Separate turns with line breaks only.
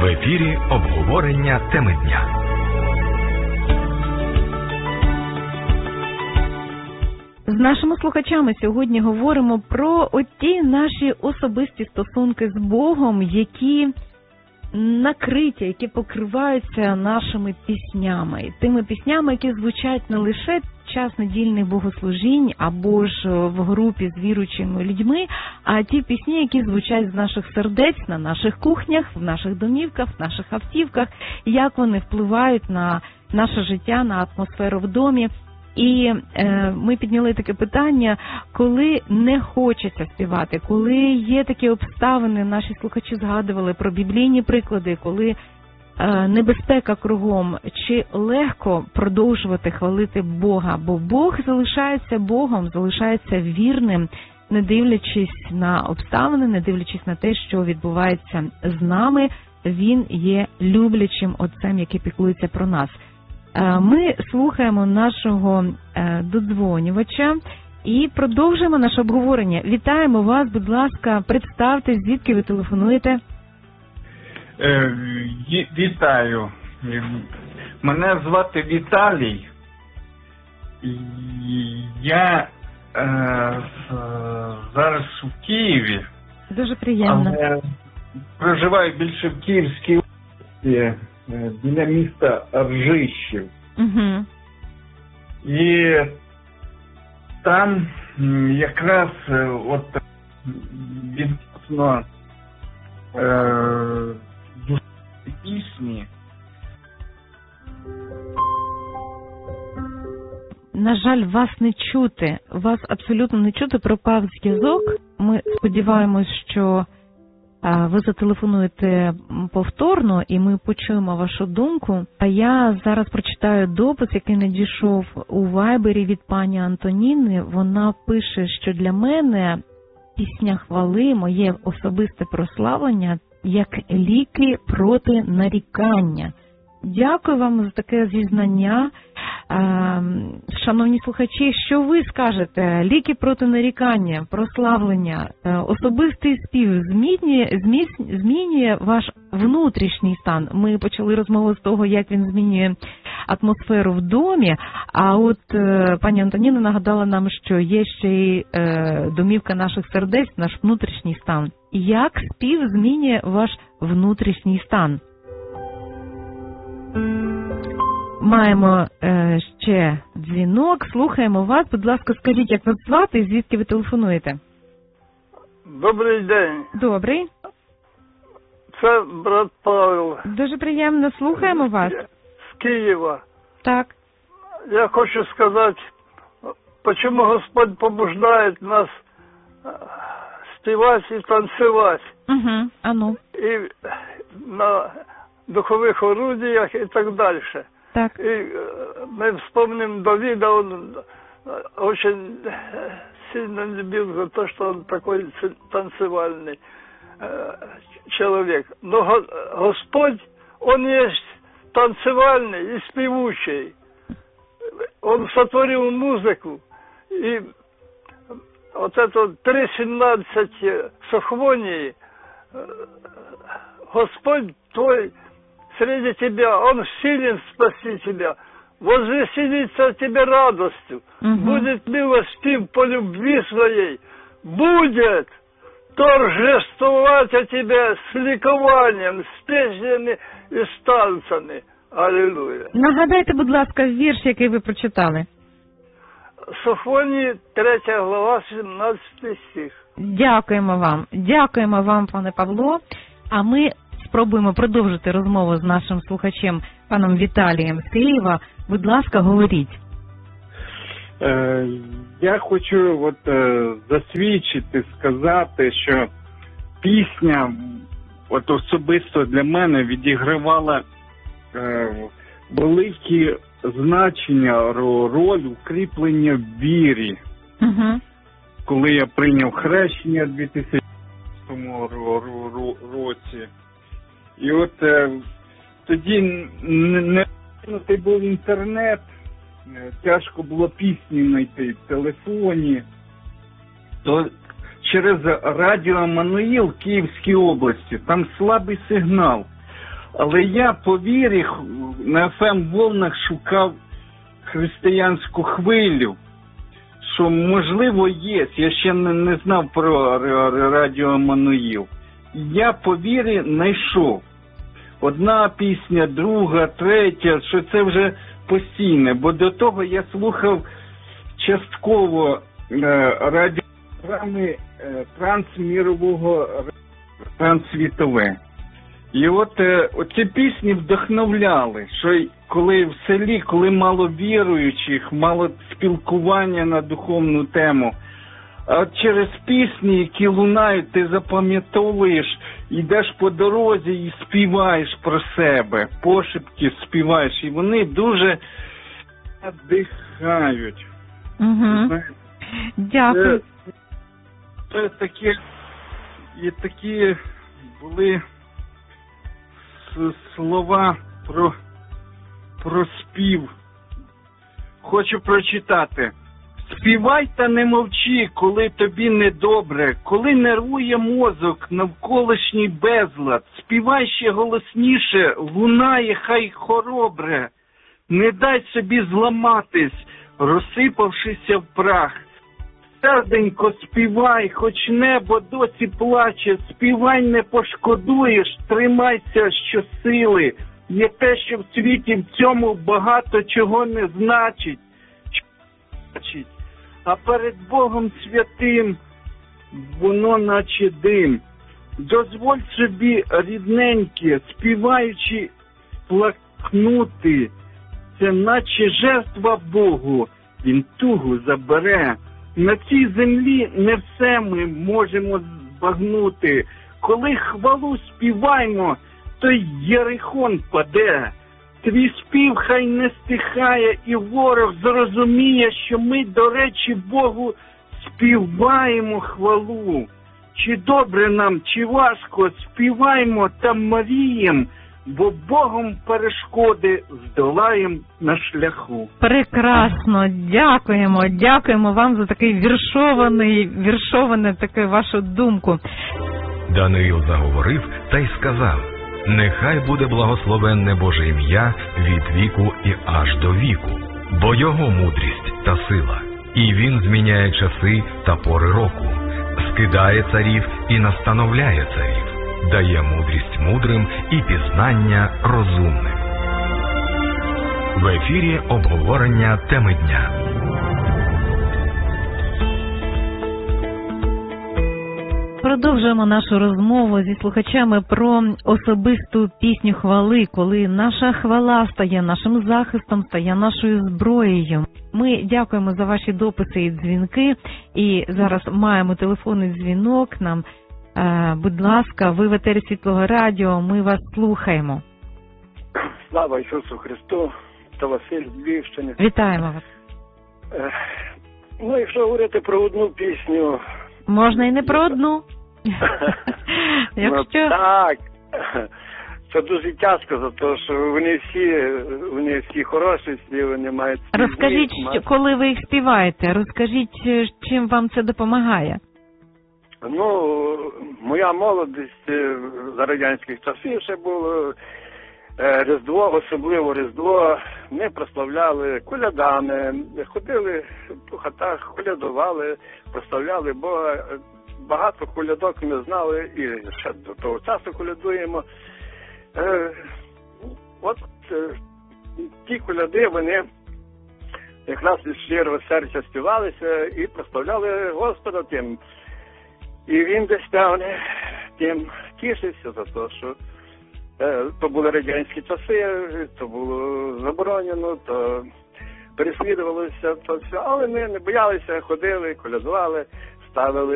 В ефірі обговорення теми дня.
З нашими слухачами сьогодні говоримо про оті наші особисті стосунки з Богом, які накриті, які покриваються нашими піснями. Тими піснями, які звучать не лише час недільних богослужінь або ж в групі з віруючими людьми, а ті пісні, які звучать з наших сердець, на наших кухнях, в наших домівках, в наших автівках, як вони впливають на наше життя, на атмосферу в домі. І ми підняли таке питання, коли не хочеться співати, коли є такі обставини, наші слухачі згадували про біблійні приклади, коли небезпека кругом, чи легко продовжувати хвалити Бога, бо Бог залишається Богом, залишається вірним, не дивлячись на обставини, не дивлячись на те, що відбувається з нами, Він є люблячим Отцем, який піклується про нас. Ми слухаємо нашого додзвонювача і продовжуємо наше обговорення. Вітаємо вас, будь ласка, представтесь, звідки ви телефонуєте?
Вітаю. Мене звати Віталій. Я зараз в Києві.
Дуже приємно.
Але проживаю більше в Київській області, біля міста Ржищів.
Угу. І
там якраз от відносно пісні.
На жаль, вас не чути. Вас абсолютно не чути, пропав зв'язок. Ми сподіваємось, що ви зателефонуєте повторно, і ми почуємо вашу думку. А я зараз прочитаю допис, який надійшов у Вайбері від пані Антоніни. Вона пише, що для мене пісня хвали, моє особисте прославлення, як ліки проти нарікання. Дякую вам за таке зізнання. Шановні слухачі, що ви скажете? Ліки проти нарікання, прославлення, особистий спів змінює ваш внутрішній стан. Ми почали розмову з того, як він змінює атмосферу в домі, а от пані Антоніна нагадала нам, що є ще й домівка наших сердець, наш внутрішній стан. Як спів змінює ваш внутрішній стан? Маємо ще дзвінок, слухаємо вас. Будь ласка, скажіть, як вас звати і звідки ви телефонуєте?
Добрий день.
Добрий.
Це брат Павел.
Дуже приємно, слухаємо вас.
З Києва.
Так.
Я хочу сказати, чому Господь побуждає нас співати і танцювати.
Угу, ану.
І на духових орудіях і так далі.
Так.
И мы вспомним Давида, он очень сильно любил за то, что он такой танцевальный человек. Но Господь, Он есть танцевальный и спевучий. Он сотворил музыку. И вот это 3:17 симфонии, Господь твой среди тебя, Он силен спасти тебя, возвеселится тебе радостью, будет милостив по любви своей, будет торжествовать о тебе с ликованием, с песнями и с танцами. Аллилуйя.
Нагадайте, будь ласка, вірш, який ви прочитали.
Софонії, 3 глава, 17 стих.
Дякуємо вам, пане Павло. А ми спробуємо продовжити розмову з нашим слухачем, паном Віталієм з Києва. Будь ласка, говоріть.
Я хочу засвідчити, сказати, що пісня особисто для мене відігравала велике значення, роль укріплення в вірі.
Угу.
Коли я прийняв хрещення в 2000 році. І от тоді не був інтернет, тяжко було пісні знайти в телефоні, то через радіо Еммануїл в Київській області, там слабий сигнал. Але я по вірі на ФМ-волнах шукав християнську хвилю, що можливо є. Я ще не знав про радіо Еммануїл. Я по вірі знайшов. Одна пісня, друга, третя, що це вже постійне. Бо до того я слухав частково радіопрограми трансмірового, трансвітове. І от ці пісні вдохновляли, що коли в селі, коли мало віруючих, мало спілкування на духовну тему, а от через пісні, які лунають, ти запам'ятовуєш, йдеш по дорозі і співаєш про себе, пошепки співаєш, і вони дуже надихають.
Угу. Дякую.
Це такі були слова про спів. Хочу прочитати. Співай та не мовчи, коли тобі недобре, коли нервує мозок, навколишній безлад. Співай ще голосніше, лунає хай хоробре. Не дай собі зламатись, розсипавшися в прах. Серденько співай, хоч небо досі плаче, співай не пошкодуєш, тримайся щосили. Є те, що в світі в цьому багато чого не значить. А перед Богом святим воно наче дим. Дозволь собі, рідненьке, співаючи, плакнути. Це наче жертва Богу, Він тугу забере. На цій землі не все ми можемо збагнути. Коли хвалу співаємо, то Єрихон паде. Твій спів хай не стихає, і ворог зрозуміє, що ми, до речі, Богу співаємо хвалу. Чи добре нам, чи важко, співаємо та мрієм, бо Богом перешкоди здолаєм на шляху.
Прекрасно, дякуємо вам за такий віршовану таку вашу думку.
Даниїл заговорив та й сказав: нехай буде благословенне Боже ім'я від віку і аж до віку, бо його мудрість та сила, і він зміняє часи та пори року, скидає царів і настановляє царів, дає мудрість мудрим і пізнання розумним. В ефірі обговорення теми дня.
Продовжуємо нашу розмову зі слухачами про особисту пісню хвали, коли наша хвала стає нашим захистом, стає нашою зброєю. Ми дякуємо за ваші дописи і дзвінки, і зараз маємо телефонний дзвінок нам. Будь ласка, ви в етері Світлого Радіо, ми вас слухаємо.
Слава Ісусу Христу, та Василь з Львівщини.
Вітаємо вас.
Ну, якщо говорити про одну пісню...
Можна і не про одну.
Ну, так, це дуже тяжко, за те, що вони всі хороші, всі вони мають...
Розкажіть, коли ви їх співаєте, розкажіть, чим вам це допомагає.
Ну, моя молодість за радянських часів ще було, Різдво, особливо Різдво, ми прославляли колядами, ходили по хатах, колядували, прославляли Бога. Багато колядок ми знали і ще до того часу колядуємо. От ті коляди, вони якраз із щирого серця співалися і прославляли Господа тим. І він десь певне тим тішився за те, що то були радянські часи, то було заборонено, то переслідувалося, то все. Але ми не боялися, ходили, колядували, ставили